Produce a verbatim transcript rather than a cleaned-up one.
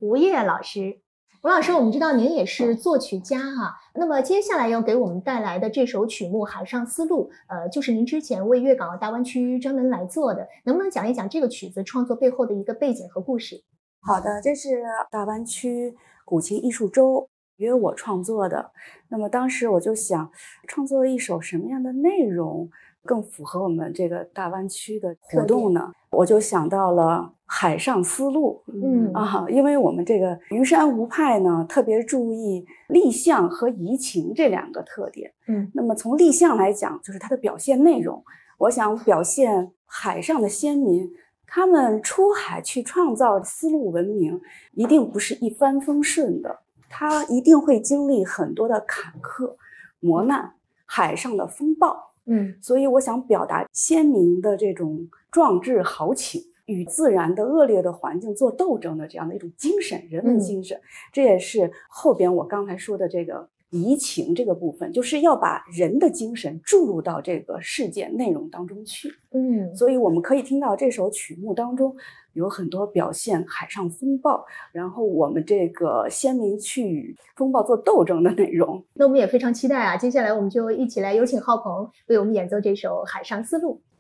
吴烨老师。吴老师，我们知道您也是作曲家哈，那么接下来要给我们带来的这首曲目《海上丝路》，呃，就是您之前为粤港澳大湾区专门来做的，能不能讲一讲这个曲子创作背后的一个背景和故事？ 好的，这是大湾区古琴艺术周约我创作的。那么当时我就想，创作一首什么样的内容更符合我们这个大湾区的活动呢？我就想到了海上丝路。 嗯啊，因为我们这个云山吴派呢，特别注意立象和移情这两个特点。 嗯， 那么从立象来讲，就是它的表现内容，我想表现海上的先民。他们出海去创造丝路文明，一定不是一帆风顺的，他一定会经历很多的坎坷、磨难、海上的风暴。 嗯， 所以我想表达先民的这种壮志豪情，与自然的恶劣的环境做斗争的这样的一种精神，人文精神。嗯、这也是后边我刚才说的这个移情这个部分，就是要把人的精神注入到这个事件内容当中去。 嗯， 所以我们可以听到这首曲目当中有很多表现海上风暴，然后我们这个先民去与风暴做斗争的内容。 那我们也非常期待啊，接下来我们就一起来有请浩鹏为我们演奏这首《海上丝路》。